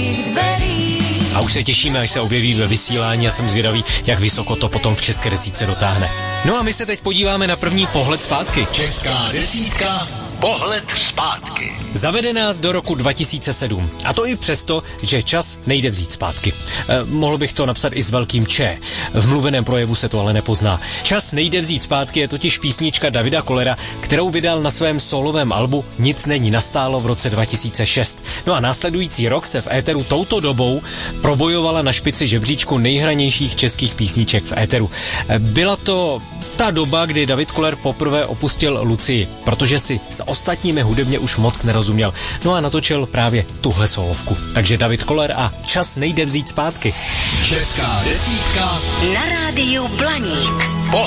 mých dveří. A už se těšíme, až se objeví ve vysílání a jsem zvědavý, jak vysoko to potom v české desítce dotáhne. No a my se teď podíváme na první pohled zpátky. Česká desítka. Pohled zpátky. Zavede nás do roku 2007. A to i přesto, že čas nejde vzít zpátky. Mohl bych to napsat i s velkým Č. V mluveném projevu se to ale nepozná. Čas nejde vzít zpátky je totiž písnička Davida Kollera, kterou vydal na svém solovém albu Nic není nastálo v roce 2006. No a následující rok se v éteru touto dobou probojovala na špici žebříčku nejhranějších českých písniček v éteru. Byla to ta doba, kdy David Koller poprvé opustil Lucii, protože si s ostatními hudebně už moc nerozuměl. No a natočil právě tuhle solovku. Takže David Koller a Čas nejde vzít zpátky. Česká desítka na rádiu Blaník.